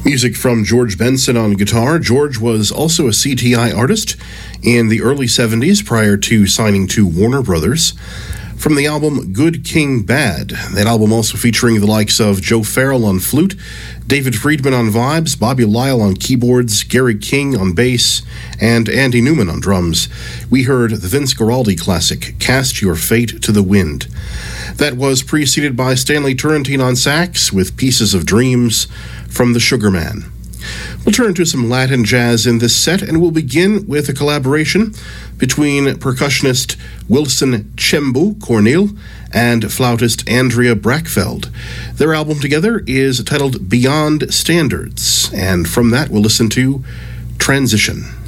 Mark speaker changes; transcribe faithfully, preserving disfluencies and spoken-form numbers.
Speaker 1: Music from George Benson on guitar. George was also a C T I artist in the early seventies prior to signing to Warner Brothers. From the album Good King Bad, that album also featuring the likes of Joe Farrell on flute, David Friedman on vibes, Bobby Lyle on keyboards, Gary King on bass, and Andy Newman on drums. We heard the Vince Guaraldi classic, Cast Your Fate to the Wind. That was preceded by Stanley Turrentine on sax with Pieces of Dreams from the Sugarman. We'll turn to some Latin jazz in this set, and we'll begin with a collaboration between percussionist Wilson Chembu Cornel and flautist Andrea Brackfeld. Their album together is titled Beyond Standards, and from that we'll listen to Transition.